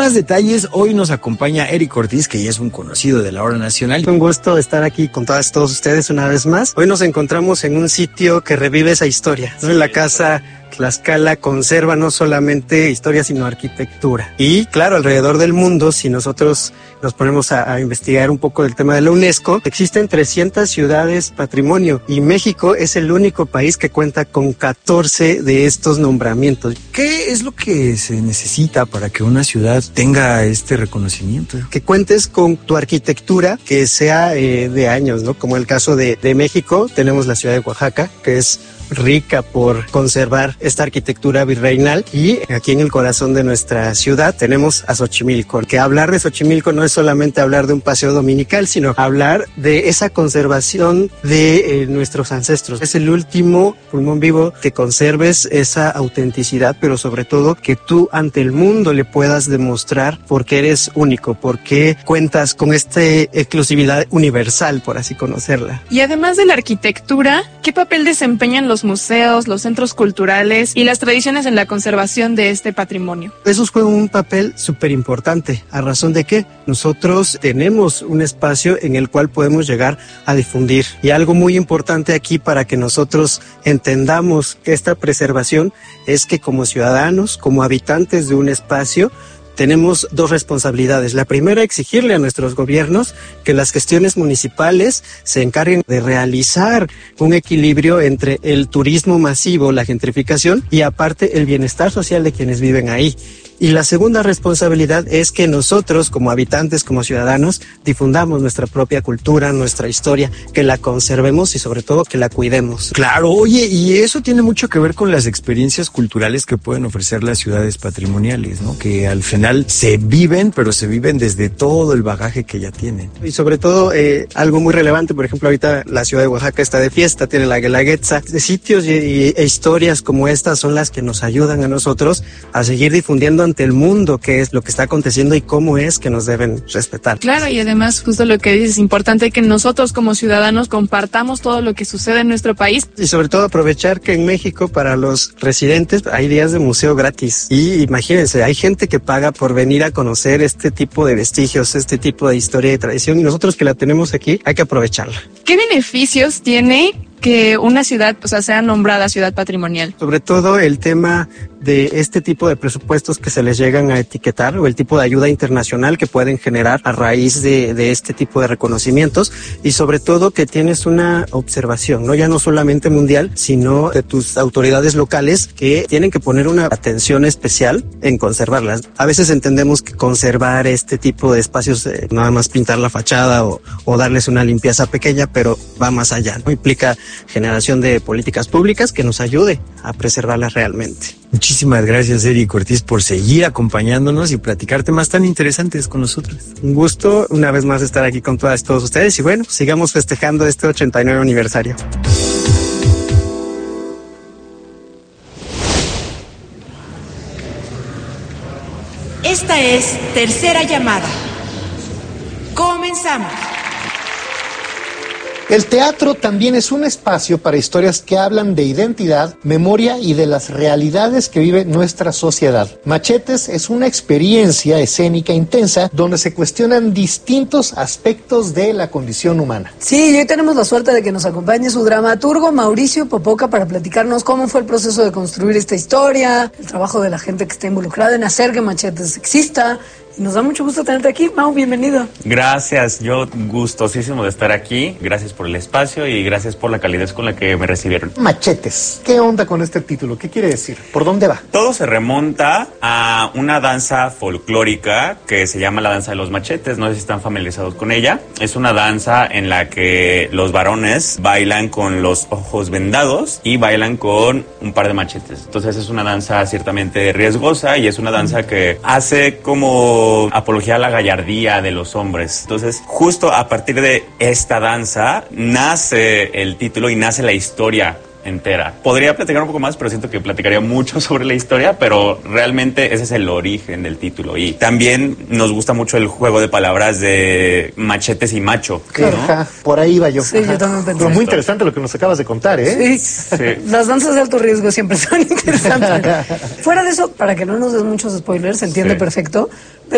más detalles, hoy nos acompaña Eric Ortiz, que ya es un conocido de la Hora Nacional. Un gusto estar aquí con todos ustedes una vez más. Hoy nos encontramos en un sitio que revive esa historia, ¿no? En la casa Tlaxcala conserva no solamente historia, sino arquitectura. Y claro, alrededor del mundo, si nosotros nos ponemos a investigar un poco del tema de la UNESCO, existen 300 ciudades patrimonio y México es el único país que cuenta con 14 de estos nombramientos. ¿Qué es lo que se necesita para que una ciudad tenga este reconocimiento? Que cuentes con tu arquitectura que sea de años, ¿no? Como el caso de México, tenemos la ciudad de Oaxaca, que es rica por conservar esta arquitectura virreinal, y aquí en el corazón de nuestra ciudad tenemos a Xochimilco, que hablar de Xochimilco no es solamente hablar de un paseo dominical, sino hablar de esa conservación de nuestros ancestros. Es el último pulmón vivo, que conserves esa autenticidad, pero sobre todo que tú ante el mundo le puedas demostrar por qué eres único, por qué cuentas con esta exclusividad universal, por así conocerla. Y además de la arquitectura, ¿qué papel desempeñan los museos, los centros culturales y las tradiciones en la conservación de este patrimonio? Esos juegan un papel súper importante, a razón de que nosotros tenemos un espacio en el cual podemos llegar a difundir. Y algo muy importante aquí para que nosotros entendamos esta preservación es que como ciudadanos, como habitantes de un espacio, tenemos dos responsabilidades. La primera, exigirle a nuestros gobiernos que las gestiones municipales se encarguen de realizar un equilibrio entre el turismo masivo, la gentrificación, y aparte el bienestar social de quienes viven ahí. Y la segunda responsabilidad es que nosotros, como habitantes, como ciudadanos, difundamos nuestra propia cultura, nuestra historia, que la conservemos y sobre todo que la cuidemos. Claro, oye, y eso tiene mucho que ver con las experiencias culturales que pueden ofrecer las ciudades patrimoniales, ¿no? Que al final se viven, pero se viven desde todo el bagaje que ya tienen. Y sobre todo, algo muy relevante, por ejemplo, ahorita la ciudad de Oaxaca está de fiesta, tiene la Guelaguetza. De sitios e historias como estas son las que nos ayudan a nosotros a seguir difundiendo ante el mundo qué es lo que está aconteciendo y cómo es que nos deben respetar. Claro, y además justo lo que dices, es importante que nosotros como ciudadanos compartamos todo lo que sucede en nuestro país. Y sobre todo aprovechar que en México para los residentes hay días de museo gratis. Y imagínense, hay gente que paga por venir a conocer este tipo de vestigios, este tipo de historia y tradición, y nosotros que la tenemos aquí hay que aprovecharla. ¿Qué beneficios tiene que una ciudad, sea nombrada ciudad patrimonial? Sobre todo el tema de este tipo de presupuestos que se les llegan a etiquetar, o el tipo de ayuda internacional que pueden generar a raíz de este tipo de reconocimientos, y sobre todo que tienes una observación, ¿no? Ya no solamente mundial, sino de tus autoridades locales que tienen que poner una atención especial en conservarlas. A veces entendemos que conservar este tipo de espacios, nada más pintar la fachada o darles una limpieza pequeña, pero va más allá, ¿no? Implica generación de políticas públicas que nos ayude a preservarlas realmente. Muchísimas gracias, Eric Ortiz, por seguir acompañándonos y platicar temas tan interesantes con nosotros. Un gusto una vez más estar aquí con todos ustedes, y bueno, sigamos festejando este 89 aniversario. Esta es Tercera Llamada. Comenzamos. El teatro también es un espacio para historias que hablan de identidad, memoria y de las realidades que vive nuestra sociedad. Machetes es una experiencia escénica intensa donde se cuestionan distintos aspectos de la condición humana. Sí, y hoy tenemos la suerte de que nos acompañe su dramaturgo Mauricio Popoca para platicarnos cómo fue el proceso de construir esta historia, el trabajo de la gente que está involucrada en hacer que Machetes exista. Y nos da mucho gusto tenerte aquí. Mau, bienvenido. Gracias, yo gustosísimo de estar aquí. Gracias por el espacio y gracias por la calidez con la que me recibieron. Machetes, ¿qué onda con este título? ¿Qué quiere decir? ¿Por dónde va? Todo se remonta a una danza folclórica que se llama la danza de los machetes. No sé si están familiarizados con ella. Es una danza en la que los varones bailan con los ojos vendados y bailan con un par de machetes. Entonces es una danza ciertamente riesgosa y es una danza que hace como apología a la gallardía de los hombres. Entonces, justo a partir de esta danza nace el título y nace la historia entera. Podría platicar un poco más, pero siento que platicaría mucho sobre la historia, pero realmente ese es el origen del título. Y también nos gusta mucho el juego de palabras de machetes y macho, claro, ¿no? Ajá, por ahí va yo. Sí, yo también pensé. Pero muy interesante lo que nos acabas de contar, ¿eh? Sí. Las danzas de alto riesgo siempre son interesantes. Fuera de eso, para que no nos des muchos spoilers, se entiende perfecto,